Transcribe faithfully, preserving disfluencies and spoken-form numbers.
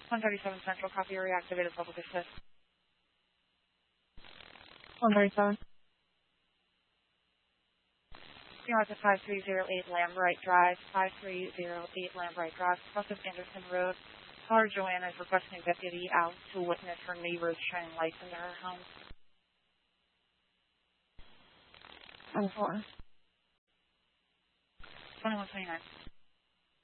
one thirty-seven Central, copy reactivated public assist. one thirty-seven. You're at the five three zero eight Lambright Drive, five three zero eight Lambright Drive, south of Anderson Road. Caller Joanna is requesting a deputy out to witness her neighbors shining lights into her home. ten four. twenty-one twenty-nine.